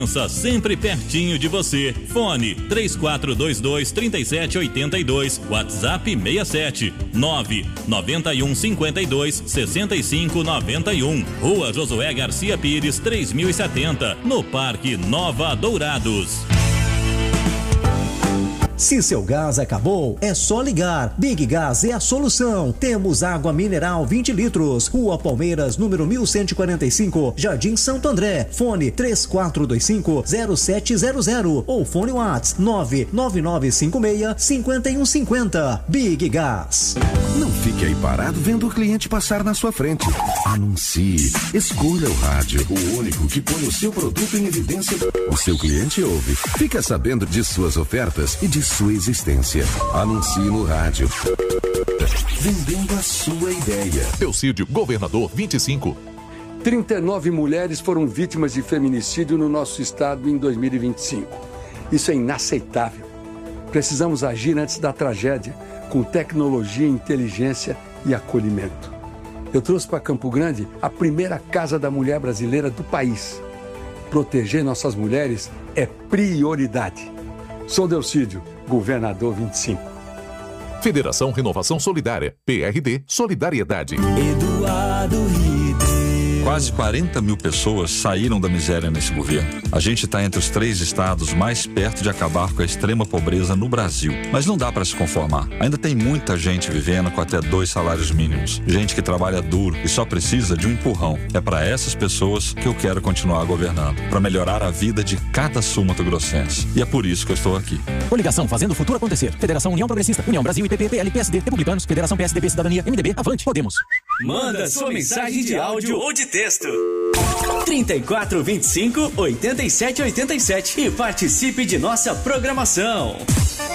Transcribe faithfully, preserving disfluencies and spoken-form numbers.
Sempre pertinho de você. Fone três quatro dois dois, três sete oito dois, WhatsApp seis sete nove nove um cinco dois seis cinco nove um. Rua Josué Garcia Pires, três mil e setenta, no Parque Nova Dourados. Se seu gás acabou, é só ligar. Big Gas é a solução. Temos água mineral vinte litros. Rua Palmeiras, número mil cento e quarenta e cinco, Jardim Santo André. Fone três quatro dois cinco, zero sete zero zero ou fone WhatsApp nove nove nove cinco seis, cinco um cinco zero. Big Gas. Não fique aí parado vendo o cliente passar na sua frente. Anuncie. Escolha o rádio, o único que põe o seu produto em evidência. O seu cliente ouve. Fica sabendo de suas ofertas e de sua existência. Anuncie no rádio. Vendendo a sua ideia. Teocídio, Governador vinte e cinco. trinta e nove mulheres foram vítimas de feminicídio no nosso estado em dois mil e vinte e cinco. Isso é inaceitável. Precisamos agir antes da tragédia, com tecnologia, inteligência e acolhimento. Eu trouxe para Campo Grande a primeira Casa da Mulher brasileira do país. Proteger nossas mulheres é prioridade. Sou Delcídio, Governador vinte e cinco. Federação Renovação Solidária, P R D Solidariedade. Eduardo Ribeiro. Quase quarenta mil pessoas saíram da miséria nesse governo. A gente está entre os três estados mais perto de acabar com a extrema pobreza no Brasil. Mas não dá para se conformar. Ainda tem muita gente vivendo com até dois salários mínimos. Gente que trabalha duro e só precisa de um empurrão. É para essas pessoas que eu quero continuar governando. Para melhorar a vida de cada sul-mato-grossense. E é por isso que eu estou aqui. Coligação Fazendo o Futuro Acontecer. Federação União Progressista, União Brasil, I P P, P L, P S D, Republicanos, Federação P S D B, Cidadania, M D B, Avante, Podemos. Manda sua mensagem de áudio ou de texto. trinta e quatro, vinte e cinco, oitenta e sete, oitenta e sete e participe de nossa programação.